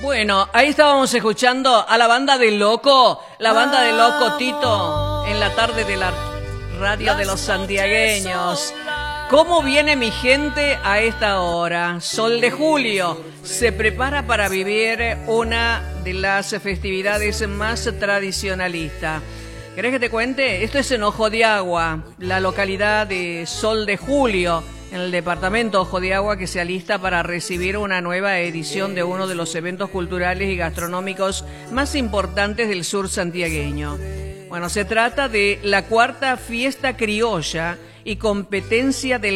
Bueno, ahí estábamos escuchando a la banda de Loco, la banda de Loco Tito, en la tarde de la radio de los santiagueños. ¿Cómo viene mi gente a esta hora? Sol de Julio se prepara para vivir una de las festividades más tradicionalistas. ¿Querés que te cuente? Esto es en Ojo de Agua, la localidad de Sol de Julio, en el departamento Ojo de Agua, que se alista para recibir una nueva edición de uno de los eventos culturales y gastronómicos más importantes del sur santiagueño. Bueno, se trata de la cuarta fiesta criolla y competencia del